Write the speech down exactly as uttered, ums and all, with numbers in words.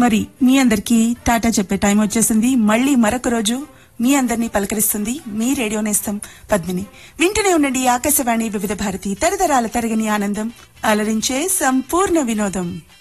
మరి మీ అందరికీ టాటా చెప్పే టైం వచ్చేసింది. మళ్ళీ మరొక రోజు మీ అందరినీ పలకరిస్తుంది మీ రేడియో నేస్తం పద్మిని. వింటూనే ఉండండి ఆకాశవాణి వివిధ భారతి, తరతరాల తరగని ఆనందం, అలరించే సంపూర్ణ వినోదం.